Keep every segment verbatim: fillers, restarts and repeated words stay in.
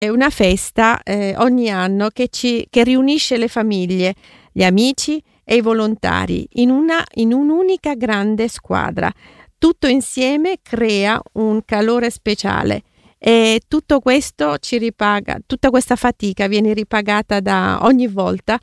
è una festa eh, ogni anno che, ci, che riunisce le famiglie, gli amici e i volontari in, una, in un'unica grande squadra. Tutto insieme crea un calore speciale e tutto questo ci ripaga, tutta questa fatica viene ripagata da ogni volta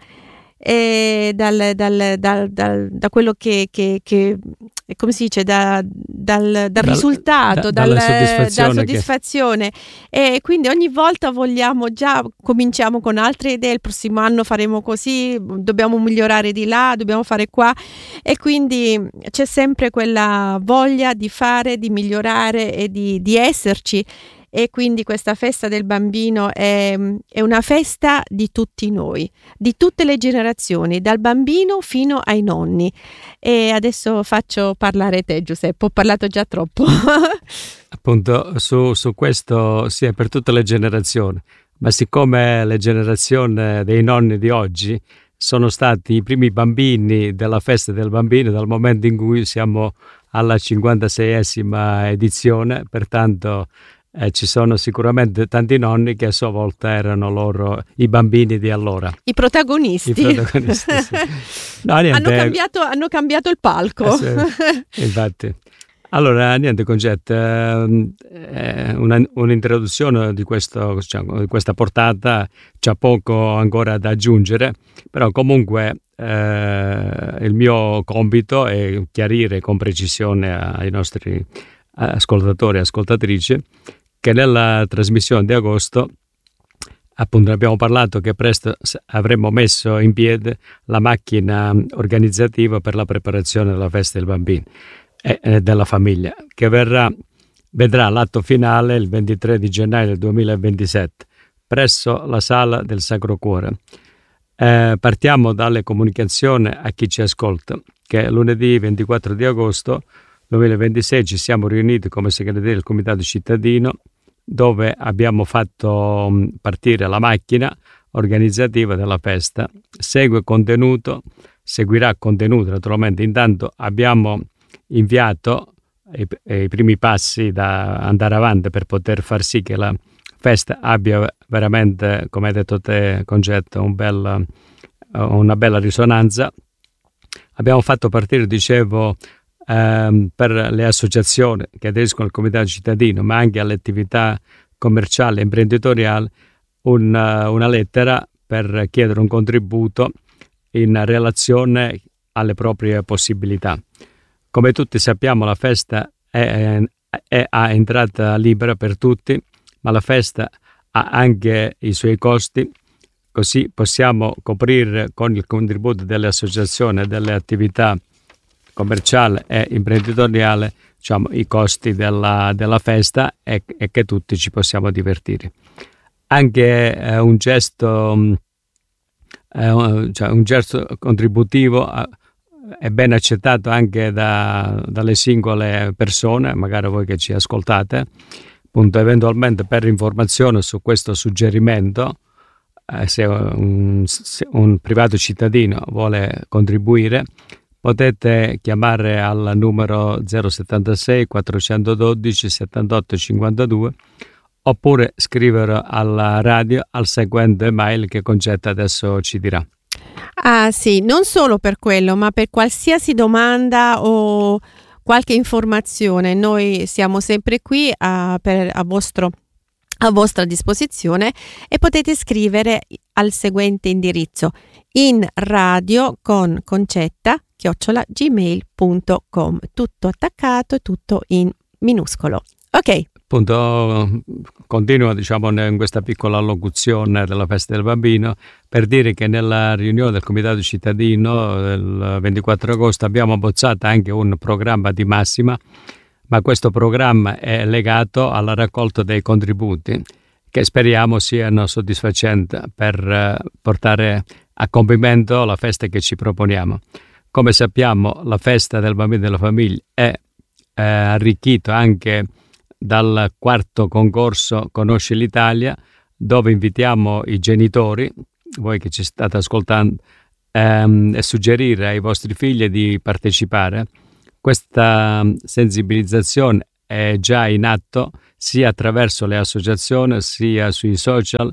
e dal, dal, dal, dal, da quello che, che, che come si dice da, dal, dal, dal risultato, da, dal, dalla soddisfazione, dalla soddisfazione. Che... e quindi ogni volta vogliamo già cominciamo con altre idee, il prossimo anno faremo così, dobbiamo migliorare di là, dobbiamo fare qua, e quindi c'è sempre quella voglia di fare, di migliorare e di, di esserci. E quindi questa festa del bambino è, è una festa di tutti noi, di tutte le generazioni, dal bambino fino ai nonni. E adesso faccio parlare te, Giuseppe, ho parlato già troppo. Appunto, su, su questo sì, è per tutte le generazioni, ma siccome le generazioni dei nonni di oggi sono stati i primi bambini della festa del bambino dal momento in cui siamo alla cinquantaseiesima edizione, pertanto Eh, ci sono sicuramente tanti nonni che a sua volta erano loro i bambini di allora. I protagonisti. I protagonisti sì. No, niente, hanno, cambiato, hanno cambiato il palco. Eh, sì, infatti. Allora, niente, Concetta, eh, una, un'introduzione di, questo, diciamo, di questa portata, c'è poco ancora da aggiungere, però comunque eh, il mio compito è chiarire con precisione ai nostri ascoltatori e ascoltatrici che nella trasmissione di agosto appunto abbiamo parlato che presto avremmo messo in piedi la macchina organizzativa per la preparazione della festa del bambino e, e della famiglia, che verrà, vedrà l'atto finale il ventitré di gennaio del duemilaventisette presso la Sala del Sacro Cuore. Eh, partiamo dalle comunicazioni a chi ci ascolta, che lunedì ventiquattro di agosto duemilaventisei ci siamo riuniti come segreteria del Comitato Cittadino, dove abbiamo fatto partire la macchina organizzativa della festa. Segue contenuto, seguirà contenuto naturalmente. Intanto abbiamo inviato i, i primi passi da andare avanti per poter far sì che la festa abbia veramente, come hai detto te, Concetto, un bel, una bella risonanza. Abbiamo fatto partire, dicevo, ehm, per le associazioni che aderiscono al Comitato Cittadino, ma anche alle attività commerciali e imprenditoriali, una, una lettera per chiedere un contributo in relazione alle proprie possibilità. Come tutti sappiamo, la festa è, è a entrata libera per tutti, ma la festa ha anche i suoi costi, così possiamo coprire con il contributo delle associazioni e delle attività commerciali e imprenditoriali, diciamo, i costi della, della festa e, e che tutti ci possiamo divertire. Anche eh, un gesto eh, cioè un gesto contributivo eh, è ben accettato anche da, dalle singole persone, magari voi che ci ascoltate, appunto, eventualmente per informazione su questo suggerimento, eh, se, un, se un privato cittadino vuole contribuire, potete chiamare al numero zero settantasei quattrocentododici settantotto cinquantadue oppure scrivere alla radio al seguente mail che Concetta adesso ci dirà. Ah sì, non solo per quello, ma per qualsiasi domanda o qualche informazione, noi siamo sempre qui a, per, a, vostro, a vostra disposizione, e potete scrivere al seguente indirizzo: in radio con Concetta chiocciola gmail punto com, tutto attaccato e tutto in minuscolo. Ok. Appunto, continuo diciamo in questa piccola allocuzione della festa del bambino per dire che nella riunione del Comitato Cittadino del ventiquattro agosto abbiamo abbozzato anche un programma di massima, ma questo programma è legato alla raccolta dei contributi che speriamo siano soddisfacenti per portare a compimento la festa che ci proponiamo. Come sappiamo, la festa del bambino e della famiglia è eh, arricchita anche dal quarto concorso Conosci l'Italia, dove invitiamo i genitori, voi che ci state ascoltando, ehm, e suggerire ai vostri figli di partecipare. Questa sensibilizzazione è già in atto sia attraverso le associazioni sia sui social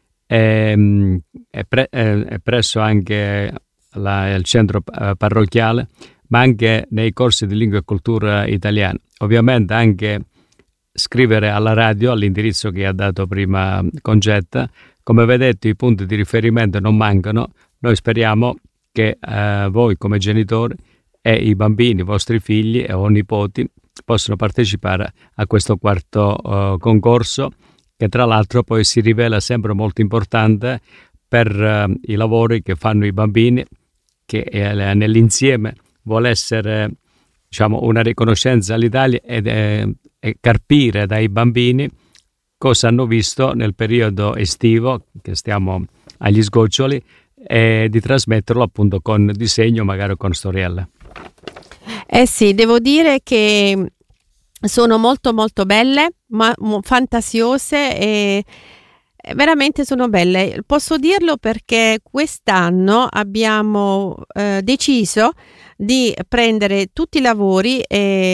e, e, pre, e presso anche la, il centro parrocchiale, ma anche nei corsi di lingua e cultura italiana. Ovviamente anche scrivere alla radio all'indirizzo che ha dato prima Concetta. Come vedete i punti di riferimento non mancano. Noi speriamo che eh, voi come genitori e i bambini, i vostri figli o nipoti possano partecipare a questo quarto uh, concorso, che tra l'altro poi si rivela sempre molto importante per uh, i lavori che fanno i bambini, che eh, nell'insieme vuole essere, diciamo, una riconoscenza all'Italia ed, eh, e capire dai bambini cosa hanno visto nel periodo estivo, che stiamo agli sgoccioli, e di trasmetterlo appunto con disegno, magari con storielle. Eh sì, devo dire che sono molto molto belle, ma fantasiose e veramente sono belle. Posso dirlo perché quest'anno abbiamo eh, deciso di prendere tutti i lavori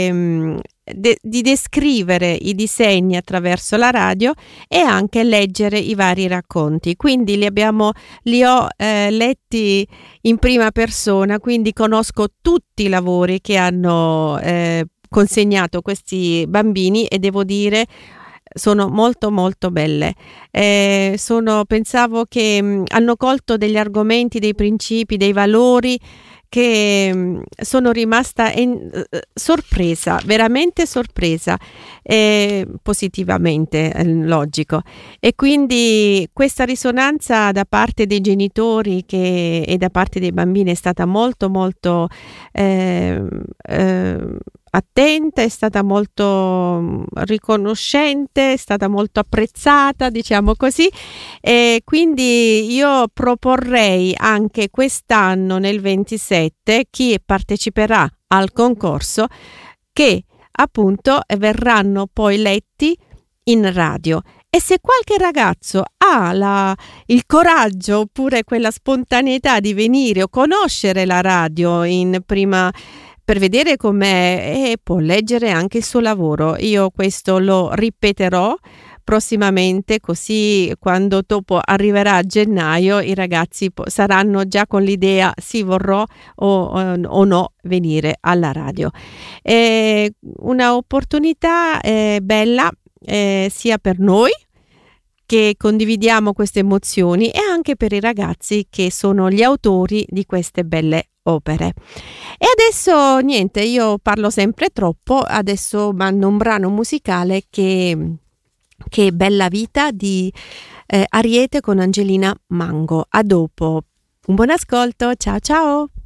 e de- di descrivere i disegni attraverso la radio e anche leggere i vari racconti. Quindi li abbiamo li ho eh, letti in prima persona, quindi conosco tutti i lavori che hanno eh, consegnato questi bambini e devo dire sono molto molto belle. Eh, sono, pensavo che mh, hanno colto degli argomenti, dei principi, dei valori che mh, sono rimasta in, uh, sorpresa, veramente sorpresa, eh, positivamente, eh, logico. E quindi questa risonanza da parte dei genitori che, e da parte dei bambini è stata molto molto eh, eh, attenta, è stata molto riconoscente, è stata molto apprezzata, diciamo così, e quindi io proporrei anche quest'anno nel ventisette chi parteciperà al concorso che appunto verranno poi letti in radio. E se qualche ragazzo ha la, il coraggio oppure quella spontaneità di venire o conoscere la radio in prima per vedere com'è e può leggere anche il suo lavoro. Io questo lo ripeterò prossimamente, così quando dopo arriverà a gennaio i ragazzi po- saranno già con l'idea sì vorrò o, o no venire alla radio. È una opportunità eh, bella eh, sia per noi che condividiamo queste emozioni e anche per i ragazzi che sono gli autori di queste belle opere. E adesso niente, io parlo sempre troppo, adesso mando un brano musicale che, che è Bella Vita di eh, Ariete con Angelina Mango. A dopo, un buon ascolto, ciao ciao!